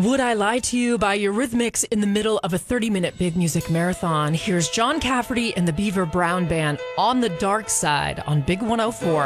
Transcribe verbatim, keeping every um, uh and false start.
Would I Lie to You by Eurythmics in the middle of a thirty-minute big music marathon. Here's John Cafferty and the Beaver Brown Band, On the Dark Side on Big one oh four.